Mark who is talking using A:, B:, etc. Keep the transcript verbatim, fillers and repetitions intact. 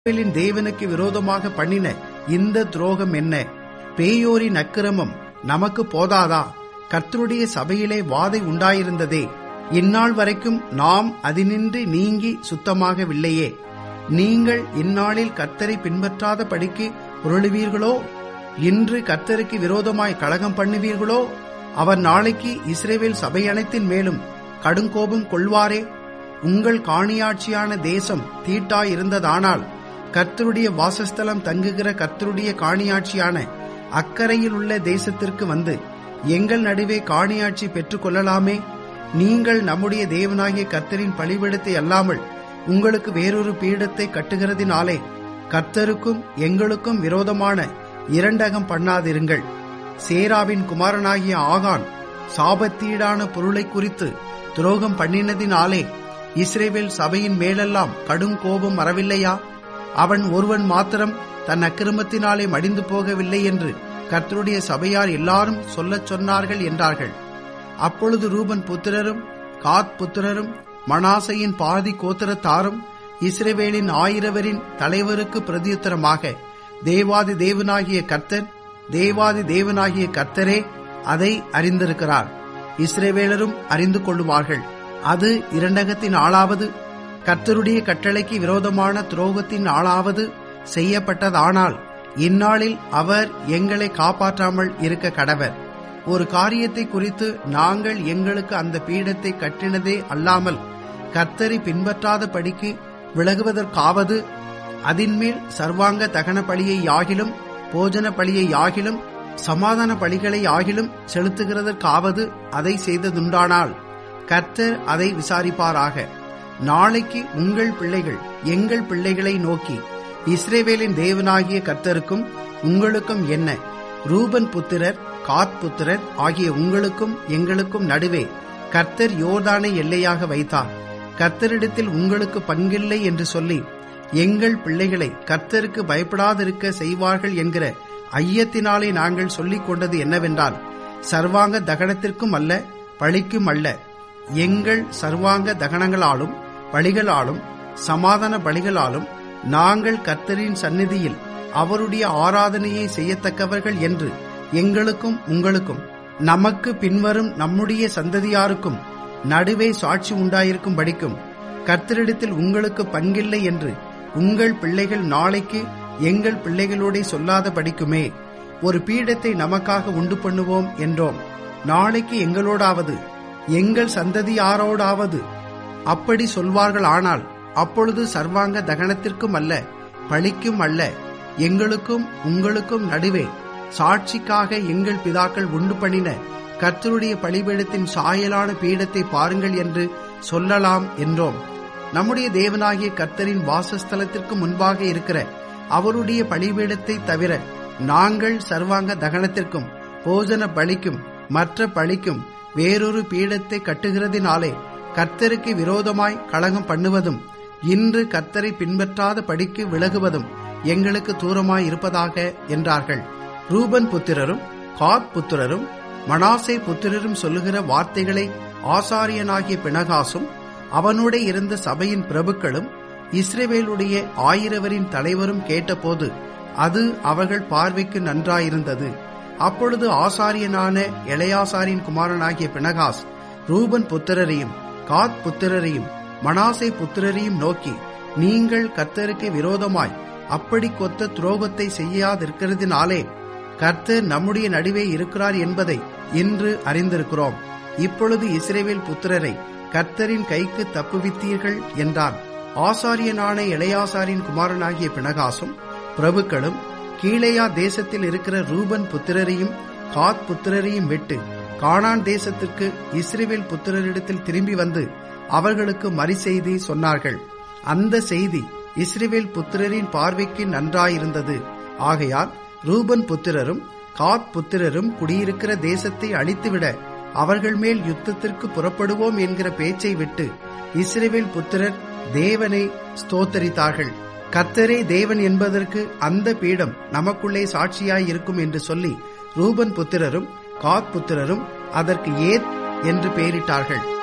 A: இஸ்ரவேலின் தேவனுக்கு விரோதமாக பண்ணின இந்த துரோகம் என்ன? பேயோரின் அக்கிரமம் நமக்கு போதாதா? கர்த்தருடைய சபையிலே வாதை உண்டாயிருந்ததே, இந்நாள் வரைக்கும் நாம் அதினின்று நீங்கி சுத்தமாகவில்லையே. நீங்கள் இந்நாளில் கர்த்தரை பின்பற்றாத படிக்கு புரளுவீர்களோ? இன்று கர்த்தருக்கு விரோதமாய் கலகம் பண்ணுவீர்களோ? அவர் நாளைக்கு இஸ்ரவேல் சபை அனைத்தின் மேலும் கடுங்கோபம் கொள்வாரே. உங்கள் காணியாட்சியான தேசம் தீட்டாயிருந்ததானால் கர்த்தருடைய வாசஸ்தலம் தங்குகிற கர்த்தருடைய காணியாட்சியான அக்கரையில் உள்ள தேசத்திற்கு வந்து எங்கள் நடுவே காணியாட்சி பெற்றுக் கொள்ளலாமே. நீங்கள் நம்முடைய தேவனாகிய கர்த்தரின் பலிபீடத்தை அல்லாமல் உங்களுக்கு வேறொரு பீடத்தை கட்டுகிறதினாலே கர்த்தருக்கும் எங்களுக்கும் விரோதமான இரண்டகம் பண்ணாதிருங்கள். சேராவின் குமாரனாகிய ஆகான் சாபத்தீடான பொருளை குறித்து துரோகம் பண்ணினதினாலே இஸ்ரவேல் சபையின் மேலெல்லாம் கடும் கோபம் வரவில்லையா? அவன் ஒருவன் மாத்திரம் தன் அக்கிரமத்தினாலே மடிந்து போகவில்லை என்று கர்த்தருடைய சபையார் எல்லாரும் சொல்லச் சொன்னார்கள் என்றார்கள். அப்பொழுது ரூபன் புத்திரரும் காத் புத்திரரும் மனாசையின் பாதி கோத்திரத்தாரும் இஸ்ரவேலின் ஆயிரவரின் தலைவருக்கு பிரதியுத்தரமாக, தேவாதி தேவனாகிய கர்த்தர் தேவாதி தேவனாகிய கர்த்தரே அதை அறிந்திருக்கிறார், இஸ்ரவேலரும் அறிந்து கொள்ளுவார்கள். அது இரண்டகத்தின் ஆளாவது கர்த்தருடைய கட்டளைக்கு விரோதமான துரோகத்தின் ஆளாவது செய்யப்பட்டதானால் இந்நாளில் அவர் எங்களை காப்பாற்றாமல் இருக்க கடவர். ஒரு காரியத்தை குறித்து நாங்கள் எங்களுக்கு அந்த பீடத்தை கட்டினதே அல்லாமல் கர்த்தரை பின்பற்றாத படிக்கு விலகுவதற்காவது, அதின்மேல் சர்வாங்க தகன பலியை யாகிலும் போஜன பலியை யாகிலும் சமாதான பலிகளை ஆகிலும் செலுத்துகிறதற்காவது அதை செய்ததுண்டானால் கர்த்தர் அதை விசாரிப்பாராக. நாளைக்கு உங்கள் பிள்ளைகள் எங்கள் பிள்ளைகளை நோக்கி, இஸ்ரவேலின் தேவனாகிய கர்த்தருக்கும் உங்களுக்கும் என்ன? ரூபன் புத்திரர் காத் புத்திரர் ஆகிய உங்களுக்கும் எங்களுக்கும் நடுவே கர்த்தர் யோர்தானை எல்லையாக வைத்தார். கர்த்தரிடத்தில் உங்களுக்கு பங்கில்லை என்று சொல்லி எங்கள் பிள்ளைகளை கர்த்தருக்கு பயப்படாதிருக்க செய்வார்கள் என்கிற ஐயத்தினாலே நாங்கள் சொல்லிக் கொண்டது என்னவென்றால், சர்வாங்க தகனத்திற்கும் அல்ல பழிக்கும் அல்ல, எங்கள் சர்வாங்க தகனங்களாலும் பலிகளாலும் சமாதான பலிகளாலும் நாங்கள் கர்த்தரின் சந்நிதியில் அவருடைய ஆராதனையை செய்யத்தக்கவர்கள் என்று எங்களுக்கும் உங்களுக்கும் நமக்கு பின்வரும் நம்முடைய சந்ததியாருக்கும் நடுவே சாட்சி உண்டாயிருக்கும் படிக்கும் கர்த்தரிடத்தில் உங்களுக்கு பங்கில்லை என்று உங்கள் பிள்ளைகள் நாளைக்கு எங்கள் பிள்ளைகளோட சொல்லாத படிக்குமே. ஒரு பீடத்தை நமக்காக உண்டு பண்ணுவோம் என்றோம். நாளைக்கு எங்களோடாவது எங்கள் சந்ததியாரோடாவது அப்படி சொல்வார்கள். ஆனால் அப்பொழுது சர்வாங்க தகனத்திற்கும் அல்ல பழிக்கும் அல்ல, எங்களுக்கும் உங்களுக்கும் நடுவே சாட்சிக்காக எங்கள் பிதாக்கள் உண்டு பண்ணின கர்த்தருடைய பலிபீடத்தின் சாயலான பீடத்தை பாருங்கள் என்று சொல்லலாம் என்றோம். நம்முடைய தேவனாகிய கர்த்தரின் வாசஸ்தலத்திற்கு முன்பாக இருக்கிற அவருடைய பலிபீடத்தை தவிர நாங்கள் சர்வாங்க தகனத்திற்கும் போஜன பலிக்கும் மற்ற பலிக்கும் வேறொரு பீடத்தை கட்டுகிறதினாலே கர்த்தருக்கு விரோதமாய் கலகம் பண்ணுவதும் இன்று கர்த்தரை பின்பற்றாத படிக்கு விலகுவதும் எங்களுக்கு தூரமாய் இருப்பதாக என்றார்கள். ரூபன் புத்திரரும் காத் புத்திரரும் மனாசே புத்திரரும் சொல்லுகிற வார்த்தைகளை ஆசாரியனாகிய பினகாசும் அவனோட இருந்த சபையின் பிரபுக்களும் இஸ்ரவேலுடைய ஆயிரவரின் தலைவரும் கேட்டபோது அது அவர்கள் பார்வைக்கு நன்றாயிருந்தது. அப்பொழுது ஆசாரியனான எளையாசாரின் குமாரனாகிய பினகாஸ் ரூபன் புத்திரரையும் காத் புத்திரரையும் மனாசே புத்திரரையும் நோக்கி, நீங்கள் கர்த்தருக்கு விரோதமாய் அப்படி கொத்த துரோகத்தை செய்யாதிருக்கிறதினாலே கர்த்தர் நம்முடைய நடுவே இருக்கிறார் என்பதை இன்று அறிந்திருக்கிறோம். இப்பொழுது இஸ்ரவேல் புத்திரரை கர்த்தரின் கைக்கு தப்புவித்தீர்கள் என்றான். ஆசாரியனான எளையாசாரின் குமாரனாகிய பினகாசும் பிரபுக்களும் கீலேயா தேசத்தில் இருக்கிற ரூபன் புத்திரரையும் காத் புத்திரரையும் விட்டு கானான் தேசத்திற்கு இஸ்ரவேல் புத்திரரிடத்தில் திரும்பி வந்து அவர்களுக்கு மறுசெய்தி சொன்னார்கள். அந்த செய்தி இஸ்ரவேல் புத்திரரின் பார்வைக்கு நன்றாயிருந்தது. ஆகையால் ரூபன் புத்திரரும் காத் புத்திரரும் குடியிருக்கிற தேசத்தை அழித்துவிட அவர்கள் மேல் யுத்தத்திற்கு புறப்படுவோம் என்கிற பேச்சை விட்டு இஸ்ரவேல் புத்திரர் தேவனை ஸ்தோத்தரித்தார்கள். கர்த்தரே தேவன் என்பதற்கு அந்த பீடம் நமக்குள்ளே சாட்சியாய் இருக்கும் என்று சொல்லி ரூபன் புத்திரரும் காத் புத்திரரும் அதற்கு ஏத் என்று பெயரிட்டார்கள்.